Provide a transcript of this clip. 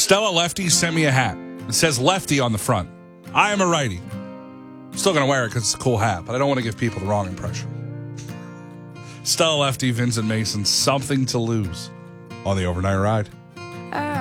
Stella Lefty sent me a hat. It says lefty on the front. I am a righty. I'm still going to wear it because it's a cool hat, but I don't want to give people the wrong impression. Stella Lefty, Vincent Mason, Something to Lose on the Overnight Ride.